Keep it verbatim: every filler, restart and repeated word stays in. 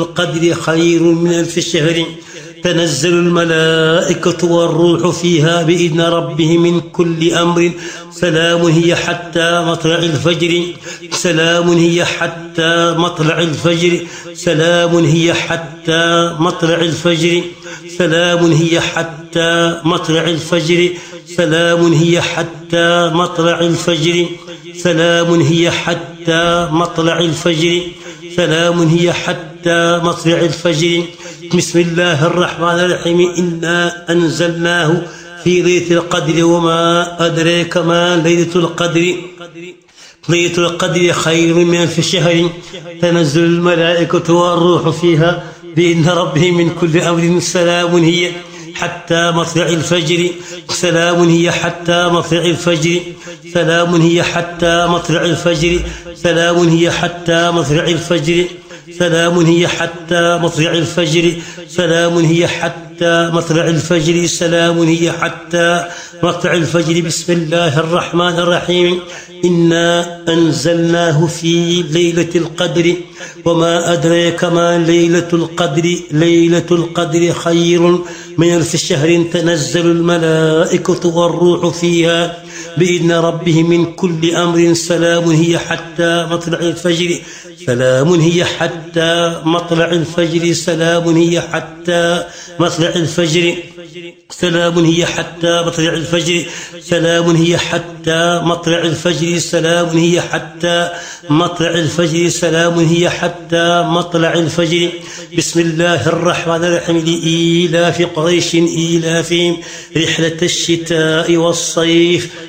القدر خير من ألف شهر تنزل الملائكة والروح فيها بإذن ربهم من كل أمر سلام هي حتى مطلع الفجر سلام هي حتى مطلع الفجر سلام هي حتى مطلع الفجر سلام هي حتى مطلع الفجر سلام هي حتى مطلع الفجر سلام هي حتى مطلع الفجر سلام هي حتى مطلع الفجر. بسم الله الرحمن الرحيم. إنا أنزلناه في ليلة القدر وما أدريك ما ليلة القدر ليلة القدر خير من ألف شهر تنزل الملائكة والروح فيها بإذن ربهم من كل أمر سلام هي حتى مطلع الفجر سلام هي حتى مطلع الفجر سلام هي حتى مطلع الفجر سلام هي حتى مطلع الفجر سلام هي حتى مطلع الفجر سلام هي حتى مطلع الفجر سلام هي حتى مطلع الفجر. بسم الله الرحمن الرحيم. إنا أنزلناه في ليلة القدر وما أدريك ما ليلة القدر ليلة القدر خير من ألف شهر تنزل الملائكة والروح فيها بإذن ربهم من كل أمر سلام هي حتى مطلع الفجر سلام هي حتى مطلع الفجر سلام هي حتى مطلع الفجر سلام هي حتى مطلع الفجر سلام هي حتى مطلع الفجر سلام هي حتى مطلع الفجر سلام هي حتى مطلع الفجر. بسم الله الرحمن الرحيم. لإيلاف قريش إيلافهم رحلة الشتاء والصيف